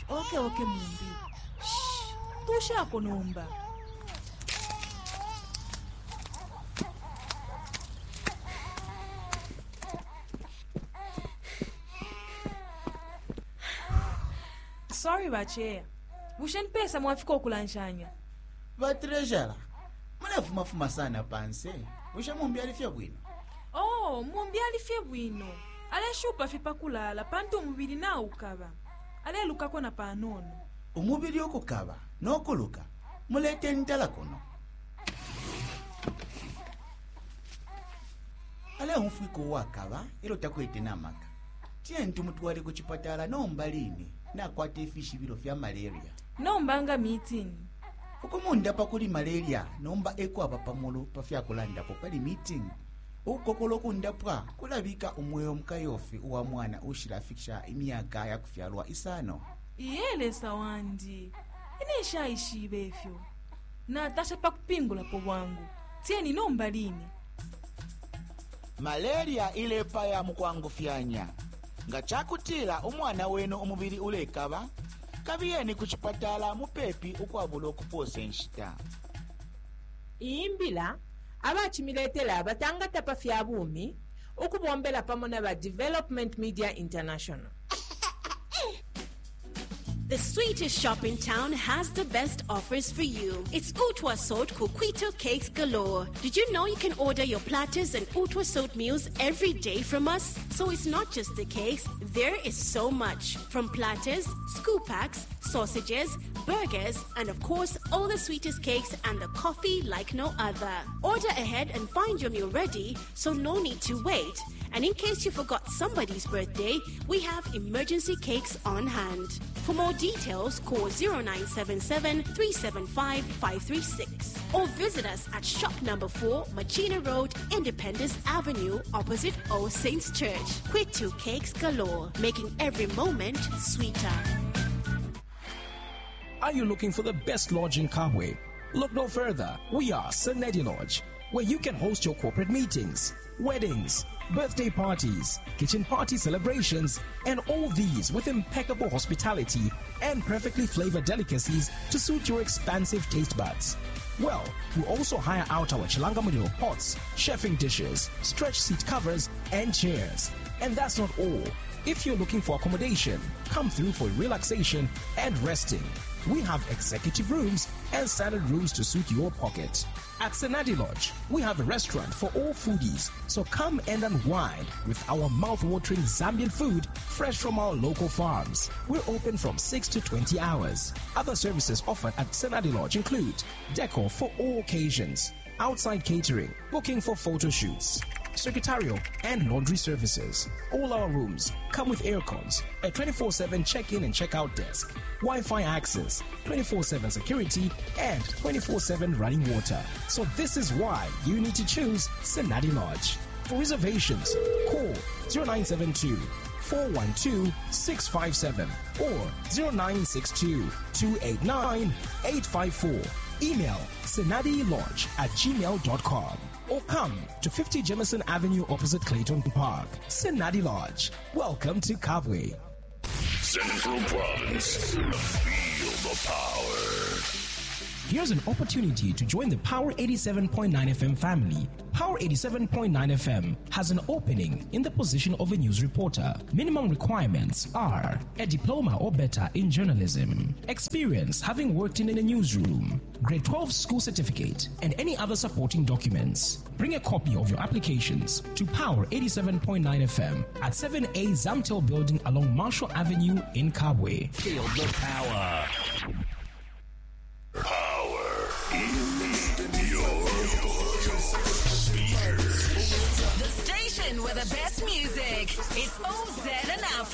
Okay Mumbi. Shh. Tusha konomba. Sorry bache. Bushenipesa mwafika okulanshanya. Vatrejala. Munafuma sana panse. Mumbi alifya bwino. Oh, Mumbi alifya bwino. Ale shupa fipa kulala pantu umubiri na ukaba. Ale lukako na panono. Umubiri okukaba n'okuluka mulete ntala kono. Ale unfiko wakaba ilo takwete namaka. Tientu mutwale ku chipatala nomba lini nakwata ifishi biro vya malaria. Nombanga meeting. Ukumunda pakuli malaria nomba ekwaba pamulo pafya kulanda pali meeting. Ukokolo kundapwa kulabika umweyo mkayofi uwa mwana ushirafikisha imyaka ya kufyalwa isano. Iyele sawandi. Inesha ishibefyo. Na tasha pakupingula po wangu. Tieni nomba lini. Malaria ilepa ya mukwangu fyanya. Nga chakutila umwana wenu umubiri ulekaba. Kabiyeni kuchipatala mupepi ukwabulo kupose nshita. Imbila abachimiletela abatangata pafya bumi ukubombela pamona ba Development Media International. The sweetest shop in town has the best offers for you. It's Utwa Sot Coquito Cakes galore. Did you know you can order your platters and Utwa Sot meals every day from us? So it's not just the cakes, there is so much. From platters, scoop packs, sausages, burgers, and of course, all the sweetest cakes and the coffee like no other. Order ahead and find your meal ready, so no need to wait. And in case you forgot somebody's birthday, we have emergency cakes on hand. For more details, call 0977 375 536 or visit us at shop number 4, Machina Road, Independence Avenue, opposite All Saints Church. Quick to Cakes galore, making every moment sweeter. Are you looking for the best lodge in Kabwe? Look no further. We are Senedi Lodge, where you can host your corporate meetings, weddings, birthday parties, kitchen party celebrations, and all these with impeccable hospitality and perfectly flavored delicacies to suit your expansive taste buds. Well, we also hire out our Chilangamudiro pots, chefing dishes, stretch seat covers, and chairs. And that's not all. If you're looking for accommodation, come through for relaxation and resting. We have executive rooms and standard rooms to suit your pocket. At Senadi Lodge, we have a restaurant for all foodies, so come and unwind with our mouth-watering Zambian food fresh from our local farms. We're open from 6 to 20 hours. Other services offered at Senadi Lodge include decor for all occasions, outside catering, booking for photo shoots, secretarial and laundry services. All our rooms come with air cons, a 24/7 check-in and check-out desk, Wi-Fi access, 24/7 security, and 24/7 running water. So this is why you need to choose Senadi Lodge. For reservations, call 0972 412 657 or 0962 289 854. Email senadilodge@gmail.com or come to 50 Jemison Avenue opposite Clayton Park. Senadi Lodge. Welcome to Kabwe. Central Province. Feel the power. Here's an opportunity to join the Power 87.9 FM family. Power 87.9 FM has an opening in the position of a news reporter. Minimum requirements are a diploma or better in journalism, experience having worked in a newsroom, grade 12 school certificate, and any other supporting documents. Bring a copy of your applications to Power 87.9 FM at 7A Zamtel Building along Marshall Avenue in Kabwe. Feel the power. Power in your speakers. The station with the best music. It's OZFM.